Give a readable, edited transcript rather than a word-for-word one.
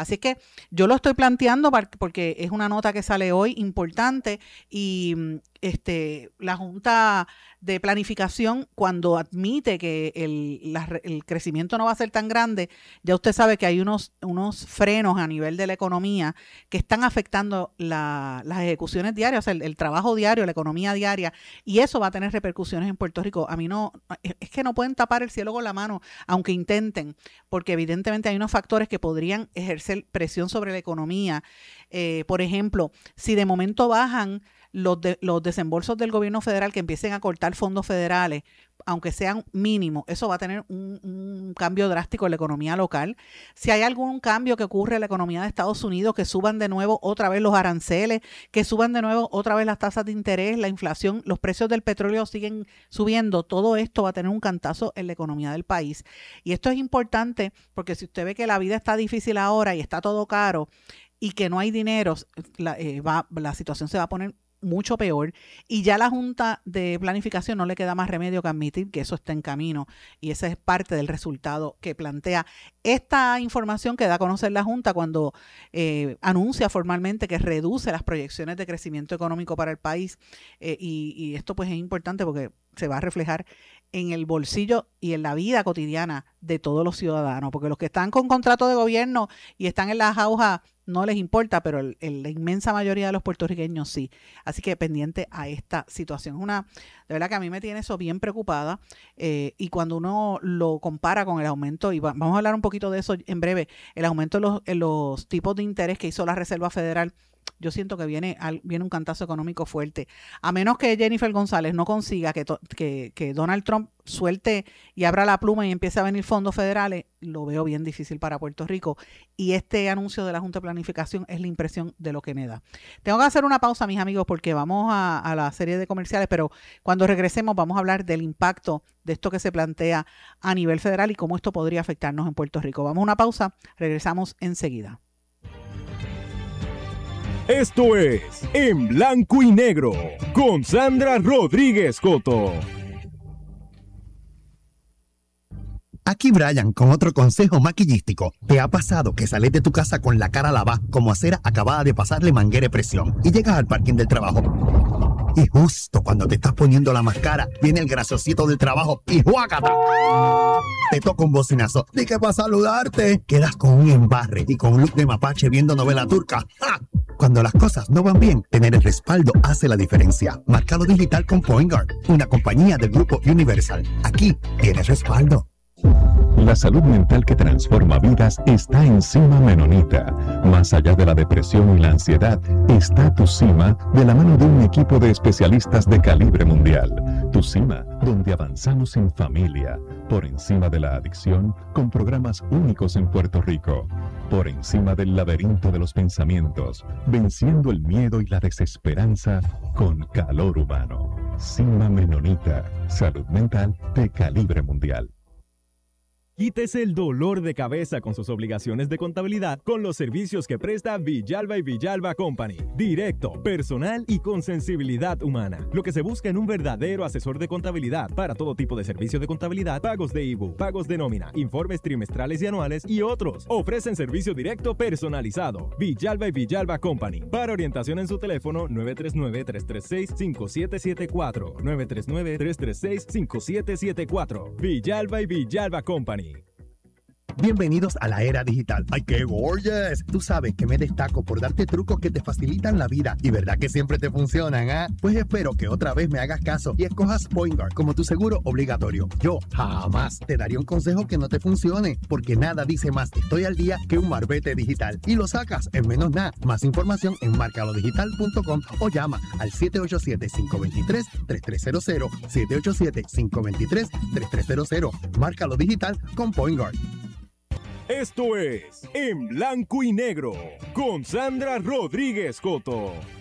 Así que yo lo estoy planteando porque es una nota que sale hoy importante y la Junta de Planificación, cuando admite que el crecimiento no va a ser tan grande, ya usted sabe que hay unos frenos a nivel de la economía que están afectando las ejecuciones diarias, o sea, el trabajo diario, la economía diaria, y eso va a tener repercusiones en Puerto Rico. A mí es que no pueden tapar el cielo con la mano, aunque intenten, porque evidentemente hay unos factores que podrían ejercer presión sobre la economía. Por ejemplo, si de momento bajan los desembolsos del gobierno federal, que empiecen a cortar fondos federales, aunque sean mínimos, eso va a tener un cambio drástico en la economía local. Si hay algún cambio que ocurre en la economía de Estados Unidos, que suban de nuevo otra vez los aranceles, que suban de nuevo otra vez las tasas de interés, la inflación, los precios del petróleo siguen subiendo, todo esto va a tener un cantazo en la economía del país. Y esto es importante porque si usted ve que la vida está difícil ahora y está todo caro y que no hay dinero, la situación se va a poner mucho peor, y ya la Junta de Planificación no le queda más remedio que admitir que eso está en camino, y ese es parte del resultado que plantea esta información que da a conocer la Junta cuando anuncia formalmente que reduce las proyecciones de crecimiento económico para el país, y esto pues es importante porque se va a reflejar en el bolsillo y en la vida cotidiana de todos los ciudadanos, porque los que están con contrato de gobierno y están en las jaujas no les importa, pero la inmensa mayoría de los puertorriqueños sí. Así que pendiente a esta situación. De verdad que a mí me tiene eso bien preocupada, y cuando uno lo compara con el aumento, y vamos a hablar un poquito de eso en breve, el aumento en los tipos de interés que hizo la Reserva Federal, yo siento que viene un cantazo económico fuerte. A menos que Jennifer González no consiga que Donald Trump suelte y abra la pluma y empiece a venir fondos federales, lo veo bien difícil para Puerto Rico. Y este anuncio de la Junta de Planificación es la impresión de lo que me da. Tengo que hacer una pausa, mis amigos, porque vamos a la serie de comerciales, pero cuando regresemos vamos a hablar del impacto de esto que se plantea a nivel federal y cómo esto podría afectarnos en Puerto Rico. Vamos a una pausa, regresamos enseguida. Esto es En Blanco y Negro con Sandra Rodríguez Coto. Aquí Brian con otro consejo maquillístico. ¿Te ha pasado que sales de tu casa con la cara lavada como a cera acabada de pasarle manguera de presión y llegas al parking del trabajo? Y justo cuando te estás poniendo la máscara, viene el graciosito del trabajo y ¡juácata! Te toca un bocinazo. ¿De qué para saludarte? Quedas con un embarre y con un look de mapache viendo novela turca. ¡Ja! Cuando las cosas no van bien, tener el respaldo hace la diferencia. Márcalo digital con PointGuard, una compañía del grupo Universal. Aquí tienes respaldo. La salud mental que transforma vidas está en Cima Menonita. Más allá de la depresión y la ansiedad, está Tu Cima, de la mano de un equipo de especialistas de calibre mundial. Tu Cima, donde avanzamos en familia, por encima de la adicción, con programas únicos en Puerto Rico. Por encima del laberinto de los pensamientos, venciendo el miedo y la desesperanza con calor humano. Cima Menonita, salud mental de calibre mundial. Quítese el dolor de cabeza con sus obligaciones de contabilidad con los servicios que presta Villalba y Villalba Company. Directo, personal y con sensibilidad humana. Lo que se busca en un verdadero asesor de contabilidad para todo tipo de servicio de contabilidad, pagos de IBU, pagos de nómina, informes trimestrales y anuales y otros. Ofrecen servicio directo personalizado. Villalba y Villalba Company. Para orientación en su teléfono 939-336-5774. 939-336-5774. Villalba y Villalba Company. Bienvenidos a la era digital. ¡Ay, qué gorgeous! Tú sabes que me destaco por darte trucos que te facilitan la vida. Y verdad que siempre te funcionan, ¿ah? Pues espero que otra vez me hagas caso y escojas PointGuard como tu seguro obligatorio. Yo jamás te daría un consejo que no te funcione, porque nada dice más estoy al día que un marbete digital. Y lo sacas en menos nada. Más información en marcalodigital.com o llama al 787-523-3300. 787-523-3300. Márcalo digital con PointGuard. Esto es En Blanco y Negro con Sandra Rodríguez Coto.